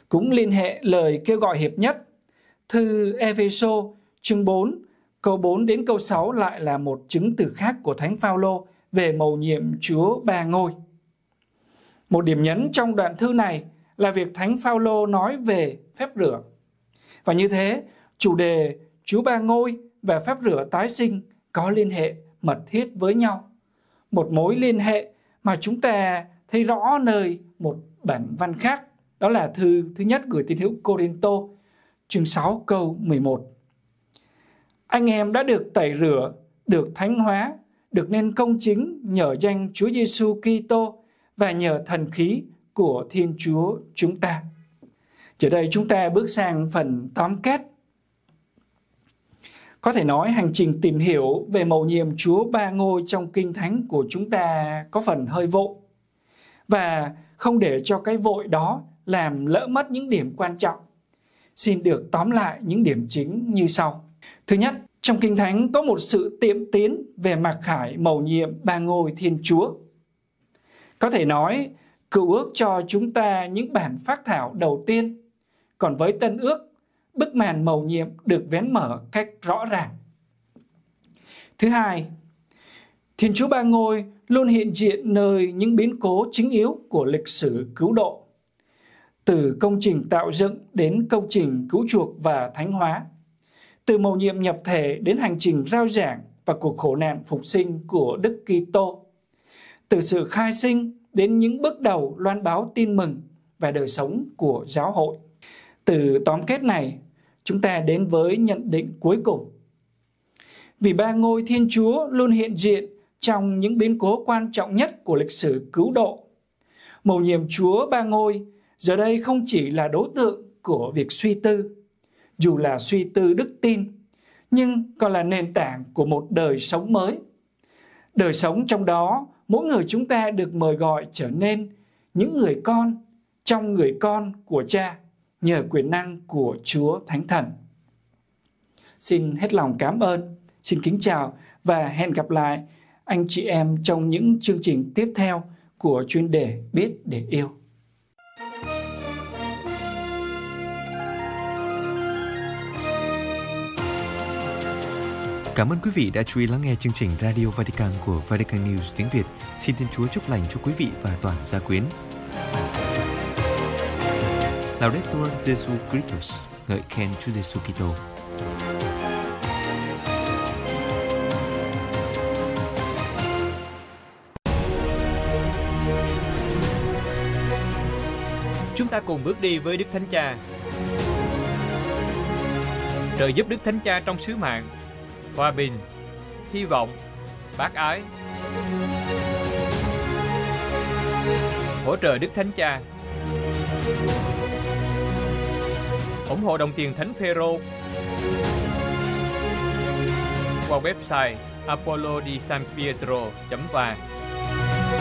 cũng liên hệ lời kêu gọi hiệp nhất. Thư Ê-phê-sô chương 4 câu 4 đến câu 6 lại là một chứng từ khác của Thánh Phao-lô về mầu nhiệm Chúa Ba Ngôi. Một điểm nhấn trong đoạn thư này là việc Thánh Phao-lô nói về phép rửa. Và như thế, chủ đề Chúa Ba Ngôi và phép rửa tái sinh có liên hệ mật thiết với nhau. Một mối liên hệ mà chúng ta thấy rõ nơi một bản văn khác, đó là thư thứ nhất gửi tín hữu Cô-rinh-tô, chương 6 câu 11. Anh em đã được tẩy rửa, được thánh hóa, được nên công chính nhờ danh Chúa Giêsu Kitô và nhờ thần khí của Thiên Chúa chúng ta. Giờ đây chúng ta bước sang phần tóm kết. Có thể nói hành trình tìm hiểu về mầu nhiệm Chúa Ba Ngôi trong Kinh Thánh của chúng ta có phần hơi vội. Và không để cho cái vội đó làm lỡ mất những điểm quan trọng, xin được tóm lại những điểm chính như sau. Thứ nhất, trong Kinh Thánh có một sự tiệm tiến về mặc khải mầu nhiệm Ba Ngôi Thiên Chúa. Có thể nói, Cựu ước cho chúng ta những bản phác thảo đầu tiên, còn với Tân ước, bức màn mầu nhiệm được vén mở cách rõ ràng. Thứ hai, Thiên Chúa Ba Ngôi luôn hiện diện nơi những biến cố chính yếu của lịch sử cứu độ, từ công trình tạo dựng đến công trình cứu chuộc và thánh hóa, từ mầu nhiệm nhập thể đến hành trình rao giảng và cuộc khổ nạn phục sinh của Đức Kitô, từ sự khai sinh đến những bước đầu loan báo tin mừng và đời sống của giáo hội. Từ tóm kết này, chúng ta đến với nhận định cuối cùng. Vì Ba Ngôi Thiên Chúa luôn hiện diện trong những biến cố quan trọng nhất của lịch sử cứu độ, mầu nhiệm Chúa Ba Ngôi giờ đây không chỉ là đối tượng của việc suy tư, dù là suy tư đức tin, nhưng còn là nền tảng của một đời sống mới. Đời sống trong đó, mỗi người chúng ta được mời gọi trở nên những người con trong người con của Cha, nhờ quyền năng của Chúa Thánh Thần. Xin hết lòng cảm ơn, xin kính chào và hẹn gặp lại anh chị em trong những chương trình tiếp theo của chuyên đề Biết để yêu. Cảm ơn quý vị đã chú ý lắng nghe chương trình Radio Vatican của Vatican News tiếng Việt. Xin Thiên Chúa chúc lành cho quý vị và toàn gia quyến. Laudetur Jesu Christus, ngợi khen Chúa Giêsu Kitô. Chúng ta cùng bước đi với Đức Thánh Cha. Trợ giúp Đức Thánh Cha trong sứ mạng hòa bình, hy vọng, bác ái. Hỗ trợ Đức Thánh Cha. Ủng hộ đồng tiền Thánh Phêrô qua website apollo di san pietro.va.